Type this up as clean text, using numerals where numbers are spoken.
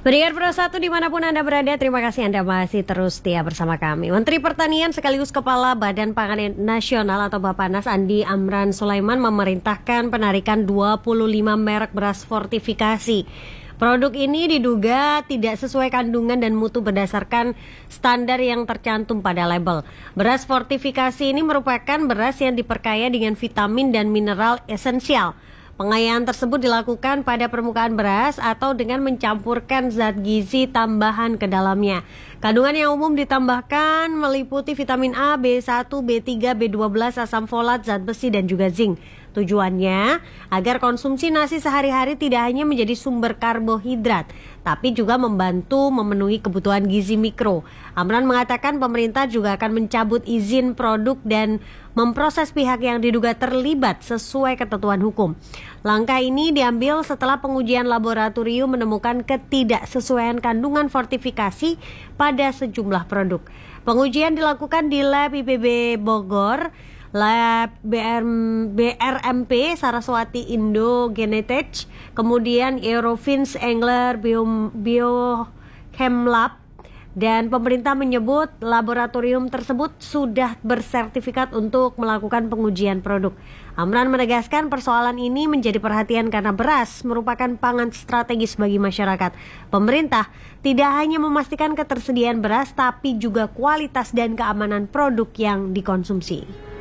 Pendengar Pro 1 dimanapun Anda berada, terima kasih Anda masih terus setia bersama kami. Menteri Pertanian sekaligus Kepala Badan Pangan Nasional atau Bappenas Andi Amran Sulaiman memerintahkan penarikan 25 merek beras fortifikasi. Produk ini diduga tidak sesuai kandungan dan mutu berdasarkan standar yang tercantum pada label. Beras fortifikasi ini merupakan beras yang diperkaya dengan vitamin dan mineral esensial. Pengayaan tersebut dilakukan pada permukaan beras atau dengan mencampurkan zat gizi tambahan ke dalamnya. Kandungan yang umum ditambahkan meliputi vitamin A, B1, B3, B12, asam folat, zat besi, dan juga zinc. Tujuannya agar konsumsi nasi sehari-hari tidak hanya menjadi sumber karbohidrat, tapi juga membantu memenuhi kebutuhan gizi mikro. Amran mengatakan pemerintah juga akan mencabut izin produk dan memproses pihak yang diduga terlibat sesuai ketentuan hukum. Langkah ini diambil setelah pengujian laboratorium menemukan ketidaksesuaian kandungan fortifikasi pada sejumlah produk. Pengujian dilakukan di Lab IPB Bogor, Lab BRMP Saraswati Indo Genetech, kemudian Eurofins Engler Biochem Lab, dan pemerintah menyebut laboratorium tersebut sudah bersertifikat untuk melakukan pengujian produk. Amran menegaskan persoalan ini menjadi perhatian karena beras merupakan pangan strategis bagi masyarakat. Pemerintah tidak hanya memastikan ketersediaan beras, tapi juga kualitas dan keamanan produk yang dikonsumsi.